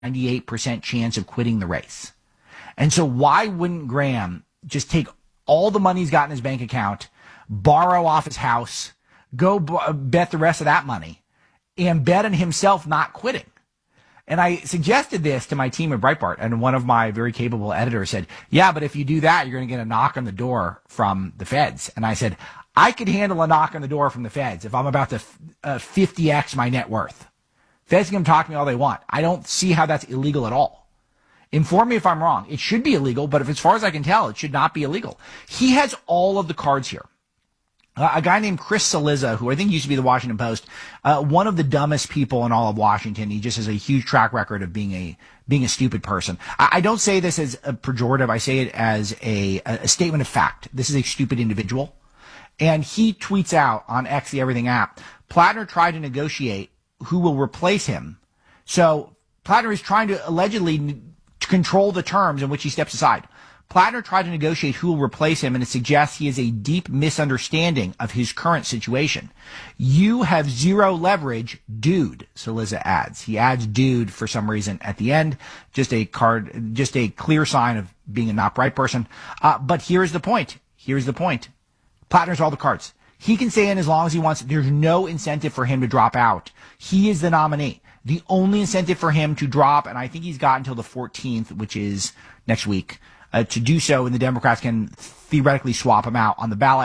98% chance of quitting the race. And so why wouldn't Graham just take all the money he's got in his bank account, borrow off his house, go bet the rest of that money, and bet on himself not quitting? And I suggested this to my team at Breitbart, and one of my very capable editors said, yeah, but if you do that, you're going to get a knock on the door from the feds. And I said, I could handle a knock on the door from the feds if I'm about to 50x my net worth. Feds can talk to me all they want. I don't see how that's illegal at all. Inform me if I'm wrong. It should be illegal, but if as far as I can tell, it should not be illegal. He has all of the cards here. A guy named Chris Cillizza, who I think used to be the Washington Post, one of the dumbest people in all of Washington. He just has a huge track record of being a stupid person. I don't say this as a pejorative. I say it as a statement of fact. This is a stupid individual. And he tweets out on X, the Everything app, Plattner tried to negotiate who will replace him. So Plattner is trying to allegedly control the terms in which he steps aside. Plattner tried to negotiate who will replace him, and it suggests he has a deep misunderstanding of his current situation. You have zero leverage, dude, Cillizza adds. He adds dude for some reason at the end. Just a clear sign of being a not bright person. But here's the point. Plattner's all the cards. He can stay in as long as he wants. There's no incentive for him to drop out. He is the nominee. The only incentive for him to drop, and I think he's got until the 14th, which is next week, to do so, and the Democrats can theoretically swap him out on the ballot.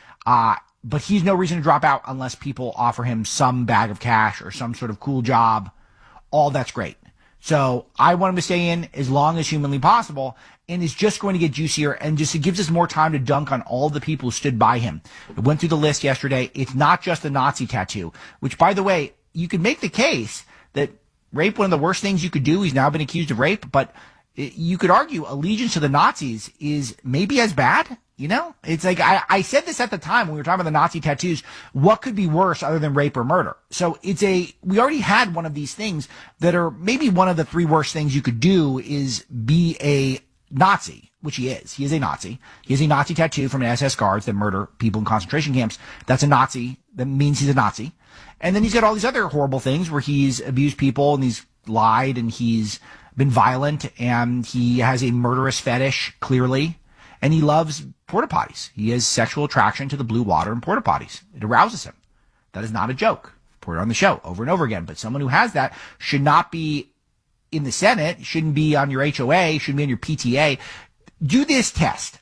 But he's no reason to drop out unless people offer him some bag of cash or some sort of cool job. All that's great. So I want him to stay in as long as humanly possible, and it's just going to get juicier, and just it gives us more time to dunk on all the people who stood by him. I went through the list yesterday. It's not just the Nazi tattoo, which, by the way, you could make the case that rape, one of the worst things you could do. He's now been accused of rape, but you could argue allegiance to the Nazis is maybe as bad. You know, it's like I said this at the time when we were talking about the Nazi tattoos. What could be worse other than rape or murder? So we already had one of these things that are maybe one of the three worst things you could do is be a Nazi, which he is. He is a Nazi. He has a Nazi tattoo from SS guards that murder people in concentration camps. That's a Nazi. That means he's a Nazi. And then he's got all these other horrible things where he's abused people and he's lied and he's been violent and he has a murderous fetish, clearly. And he loves porta potties. He has sexual attraction to the blue water and porta potties. It arouses him. That is not a joke. Put it on the show over and over again. But someone who has that should not be in the Senate, shouldn't be on your HOA, shouldn't be on your PTA. Do this test.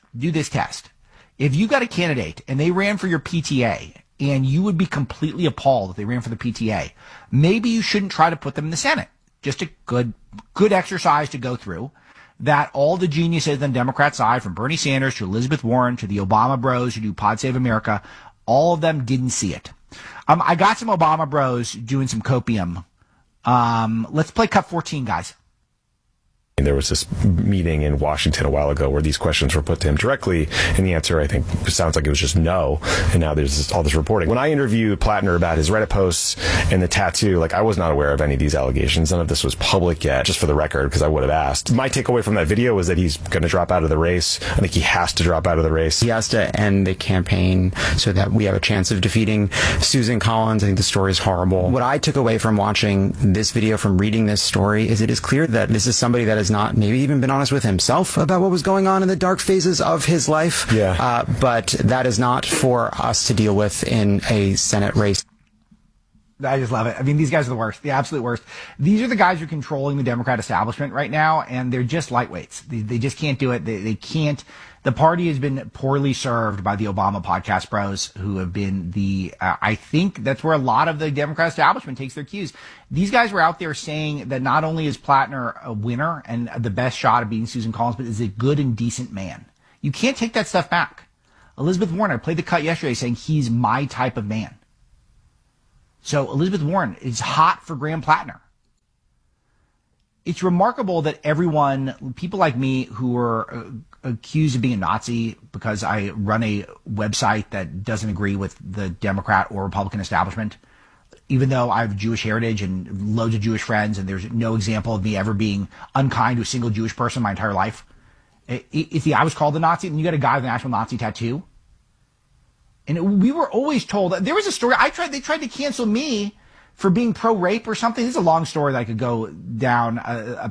If you got a candidate and they ran for your PTA and you would be completely appalled if they ran for the PTA, maybe you shouldn't try to put them in the Senate. Just a good exercise to go through. That all the geniuses on the Democrat side, from Bernie Sanders to Elizabeth Warren to the Obama bros who do Pod Save America, all of them didn't see it. I got some Obama bros doing some copium. Let's play cut 14, guys. There was this meeting in Washington a while ago where these questions were put to him directly, and the answer, I think, sounds like it was just no. And now there's all this reporting. When I interviewed Plattner about his Reddit posts and the tattoo, I was not aware of any of these allegations. None of this was public yet, just for the record, because I would have asked. My takeaway from that video was that he's going to drop out of the race. I think he has to drop out of the race. He has to end the campaign so that we have a chance of defeating Susan Collins. I think the story is horrible. What I took away from watching this video, from reading this story, is it is clear that this is somebody that has not maybe even been honest with himself about what was going on in the dark phases of his life. Yeah. But that is not for us to deal with in a Senate race. I just love it. I mean, these guys are the worst, the absolute worst. These are the guys who are controlling the Democrat establishment right now, and they're just lightweights. They just can't do it. They can't. The party has been poorly served by the Obama podcast bros, who have been I think that's where a lot of the Democrat establishment takes their cues. These guys were out there saying that not only is Plattner a winner and the best shot of beating Susan Collins, but is a good and decent man. You can't take that stuff back. Elizabeth Warren, I played the cut yesterday saying he's my type of man. So Elizabeth Warren is hot for Graham Plattner. It's remarkable that people like me who are accused of being a Nazi because I run a website that doesn't agree with the Democrat or Republican establishment, even though I have Jewish heritage and loads of Jewish friends, and there's no example of me ever being unkind to a single Jewish person my entire life. I was called a Nazi, and you got a guy with an actual Nazi tattoo. And we were always told, there was a story, they tried to cancel me for being pro-rape or something. This is a long story that I could go down a